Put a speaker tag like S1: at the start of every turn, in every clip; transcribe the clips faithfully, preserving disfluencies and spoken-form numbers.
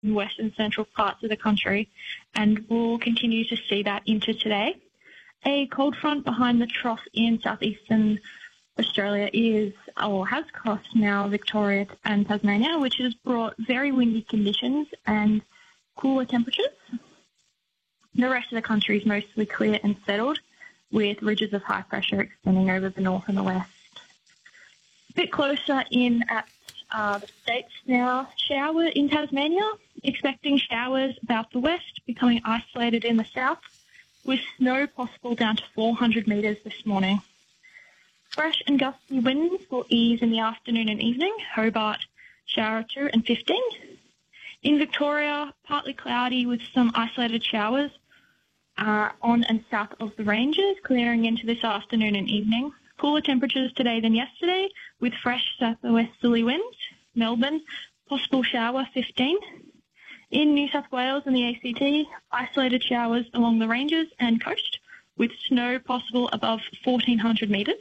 S1: in western central parts of the country, and we'll continue to see that into today. A cold front behind the trough in southeastern Australia is, or has crossed now, Victoria and Tasmania, which has brought very windy conditions and cooler temperatures. The rest of the country is mostly clear and settled, with ridges of high pressure extending over the north and the west. A bit closer in at uh, the states now, shower in Tasmania, expecting showers about the west, becoming isolated in the south, with snow possible down to four hundred metres this morning. Fresh and gusty winds will ease in the afternoon and evening. Hobart, shower two and fifteen. In Victoria, partly cloudy with some isolated showers uh, on and south of the ranges, clearing into this afternoon and evening. Cooler temperatures today than yesterday, with fresh southwesterly winds. Melbourne, possible shower fifteen. In New South Wales and the A C T, isolated showers along the ranges and coast, with snow possible above fourteen hundred metres.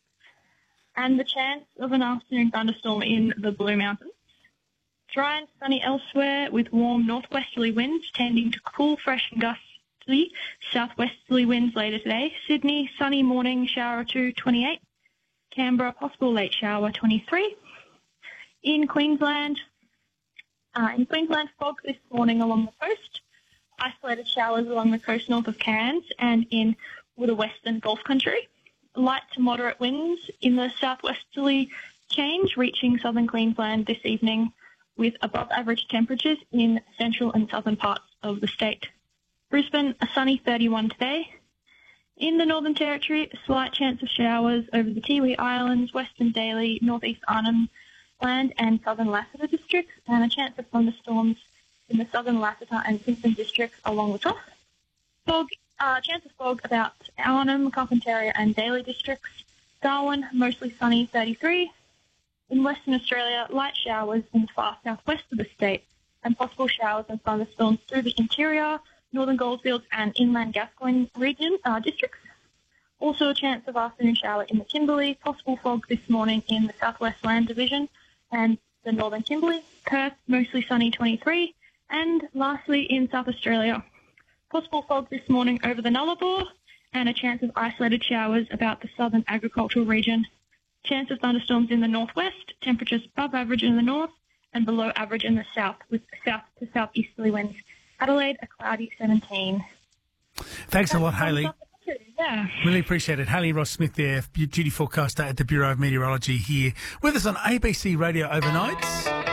S1: And the chance of an afternoon thunderstorm in the Blue Mountains. Dry and sunny elsewhere, with warm northwesterly winds tending to cool, fresh and gusty southwesterly winds later today. Sydney, sunny morning, shower two, twenty-eight. Canberra, possible late shower, twenty-three. In Queensland, uh, in Queensland, fog this morning along the coast. Isolated showers along the coast north of Cairns and in the western Gulf country. Light to moderate winds in the southwesterly change, reaching southern Queensland this evening, with above average temperatures in central and southern parts of the state. Brisbane, a sunny thirty-one today. In the Northern Territory, a slight chance of showers over the Tiwi Islands, Western Daly, Northeast Arnhem Land and southern Lassiter districts, and a chance of thunderstorms in the southern Lassiter and Simpson districts along the top. Fog, uh, chance of fog about Arnhem, Carpentaria and Daly districts. Darwin, mostly sunny, thirty-three. In Western Australia, light showers in the far southwest of the state and possible showers and thunderstorms through the interior, northern Goldfields and inland Gascoyne region uh, districts. Also a chance of afternoon shower in the Kimberley, possible fog this morning in the Southwest Land Division and the northern Kimberley. Perth, mostly sunny, twenty-three. And lastly, in South Australia, possible fog this morning over the Nullarbor and a chance of isolated showers about the southern agricultural region. Chance of thunderstorms in the northwest, temperatures above average in the north and below average in the south, with south to southeasterly winds. Adelaide, a cloudy seventeen.
S2: Thanks a lot, Hayley.
S1: Yeah.
S2: Really appreciate it. Hayley Ross-Smith there, duty forecaster at the Bureau of Meteorology here with us on A B C Radio Overnight.